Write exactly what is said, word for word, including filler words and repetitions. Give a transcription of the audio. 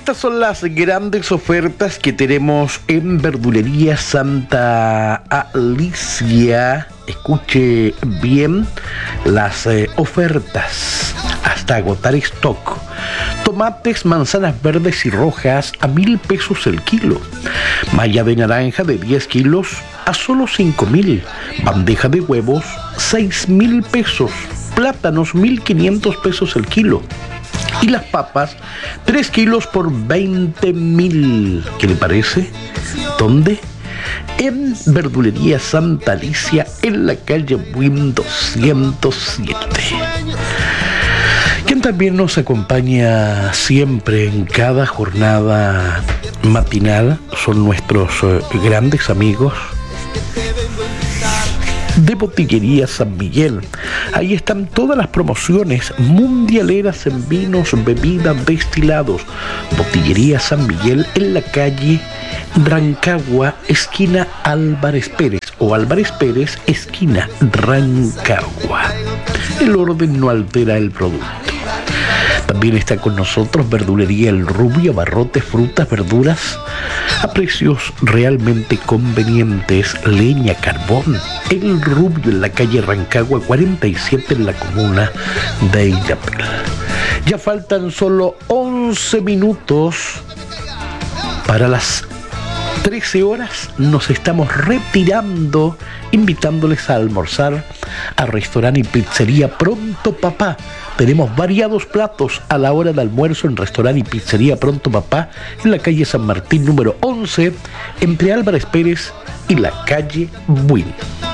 Estas son las grandes ofertas que tenemos en Verdulería Santa Alicia. Escuche bien las eh, ofertas hasta agotar stock. Tomates, manzanas verdes y rojas a mil pesos el kilo. Malla de naranja de diez kilos a solo cinco mil. Bandeja de huevos, seis mil pesos. Plátanos, mil quinientos pesos el kilo. Y las papas, tres kilos por veinte mil. ¿Qué le parece? ¿Dónde? En Verdulería Santa Alicia, en la calle Buin doscientos siete. Quien también nos acompaña siempre en cada jornada matinal son nuestros eh, grandes amigos de Botillería San Miguel. Ahí están todas las promociones mundialeras en vinos, bebidas, destilados. Botillería San Miguel en la calle Rancagua, esquina Álvarez Pérez, o Álvarez Pérez, esquina Rancagua. El orden no altera el producto. También está con nosotros Verdulería El Rubio, abarrotes, frutas, verduras a precios realmente convenientes. Leña, carbón. El Rubio en la calle Rancagua cuarenta y siete en la comuna de Illapel. Ya faltan solo once minutos para las trece horas. Nos estamos retirando, invitándoles a almorzar a restaurante y pizzería Pronto Papá. Tenemos variados platos a la hora de almuerzo en restaurante y pizzería Pronto Papá, en la calle San Martín número once, entre Álvarez Pérez y la calle Buin.